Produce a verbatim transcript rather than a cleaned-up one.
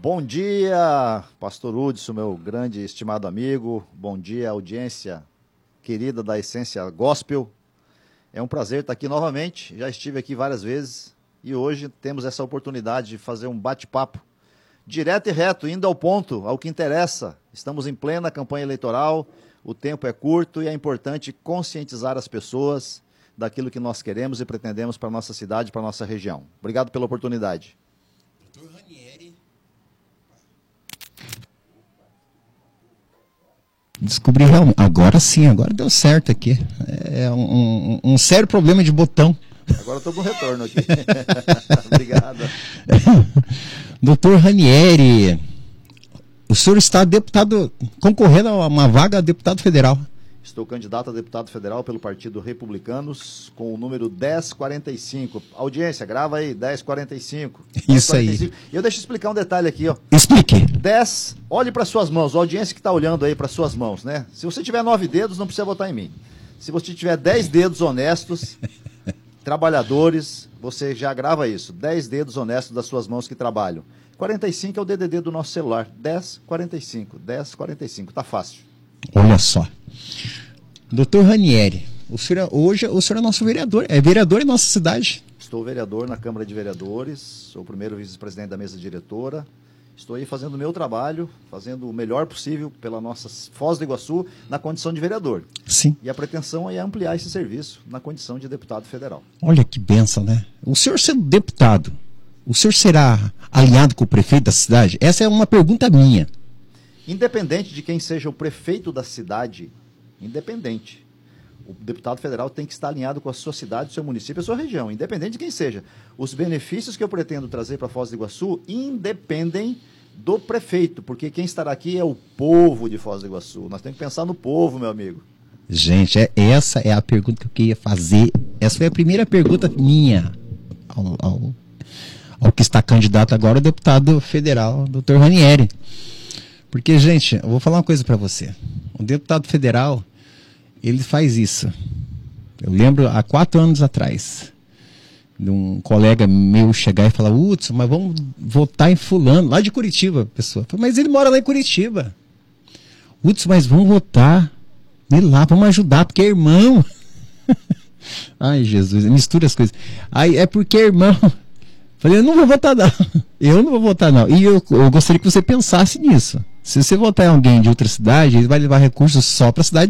Bom dia, pastor Hudson, meu grande estimado amigo. Bom dia, audiência querida da Essência Gospel. É um prazer estar aqui novamente. Já estive aqui várias vezes e hoje temos essa oportunidade de fazer um bate-papo direto e reto, indo ao ponto, ao que interessa. Estamos em plena campanha eleitoral, o tempo é curto e é importante conscientizar as pessoas daquilo que nós queremos e pretendemos para a nossa cidade, para a nossa região. Obrigado pela oportunidade. doutor Ranieri. Descobri realmente. Agora sim, agora deu certo aqui. É um, um, um sério problema de botão. Agora estou com retorno aqui. Obrigado. doutor Ranieri, o senhor está deputado, concorrendo a uma vaga a deputado federal. Estou candidato a deputado federal pelo Partido Republicanos com o número dez quarenta e cinco. Audiência, grava aí, dez quarenta e cinco. Isso aí. E eu deixo explicar um detalhe aqui, ó. Explique. dez, olhe para suas mãos, a audiência que está olhando aí para suas mãos, né? Se você tiver nove dedos, não precisa votar em mim. Se você tiver dez dedos honestos, trabalhadores, você já grava isso. dez dedos honestos das suas mãos que trabalham. quarenta e cinco é o D D D do nosso celular. dez quarenta e cinco. dez quarenta e cinco, tá fácil. Olha só. doutor Ranieri, o senhor, hoje o senhor é nosso vereador, é vereador em nossa cidade. Estou vereador na Câmara de Vereadores, sou o primeiro vice-presidente da mesa diretora. Estou aí fazendo o meu trabalho, fazendo o melhor possível pela nossa Foz do Iguaçu, na condição de vereador. Sim. E a pretensão é ampliar esse serviço na condição de deputado federal. Olha que bênção, né? O senhor sendo deputado, o senhor será alinhado com o prefeito da cidade? Essa é uma pergunta minha. Independente de quem seja o prefeito da cidade, independente, o deputado federal tem que estar alinhado com a sua cidade, o seu município, a sua região, independente de quem seja. Os benefícios que eu pretendo trazer para Foz do Iguaçu independem do prefeito, porque quem estará aqui é o povo de Foz do Iguaçu. Nós temos que pensar no povo, meu amigo. Gente, é, essa é a pergunta que eu queria fazer. Essa foi a primeira pergunta minha ao, ao, ao que está candidato agora, o deputado federal, doutor Ranieri. Porque, gente, eu vou falar uma coisa para você. O deputado federal, ele faz isso. Eu lembro, há quatro anos atrás, de um colega meu chegar e falar, Hudson, mas vamos votar em fulano, lá de Curitiba, a pessoa. Eu falei, mas ele mora lá em Curitiba. Hudson, mas vamos votar ele lá, vamos ajudar, porque é irmão. Ai, Jesus, mistura as coisas. Aí é porque é irmão. Falei, eu não vou votar não. Eu não vou votar não. E eu, eu gostaria que você pensasse nisso. Se você votar em alguém de outra cidade, ele vai levar recursos só para a cidade